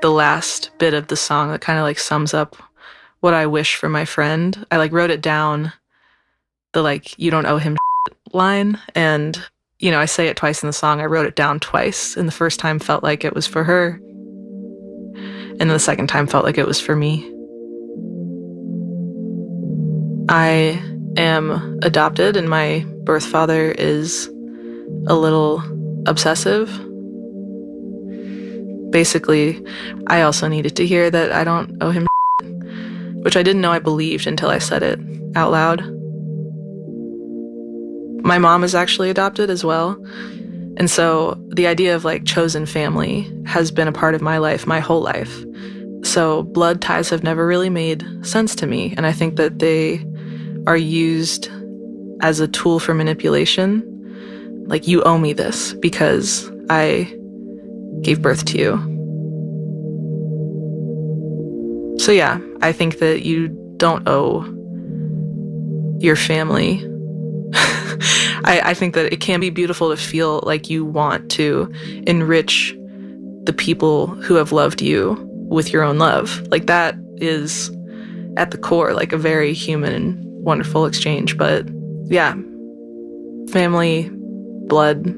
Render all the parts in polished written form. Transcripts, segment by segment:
the last bit of the song that kind of like sums up what I wish for my friend. I like wrote it down, the like, you don't owe him line. And, you know, I say it twice in the song. I wrote it down twice. And the first time felt like it was for her. And then the second time felt like it was for me. I am adopted, and my birth father is a little obsessive. Basically, I also needed to hear that I don't owe him, which I didn't know I believed until I said it out loud. My mom is actually adopted as well. And so the idea of like chosen family has been a part of my life, my whole life. So blood ties have never really made sense to me. And I think that they are used as a tool for manipulation. Like, you owe me this because I gave birth to you. So yeah, I think that you don't owe your family. I think that it can be beautiful to feel like you want to enrich the people who have loved you with your own love. Like, that is at the core like a very human and wonderful exchange. But yeah, family, blood,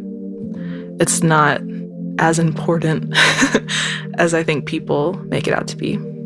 it's not as important as I think people make it out to be.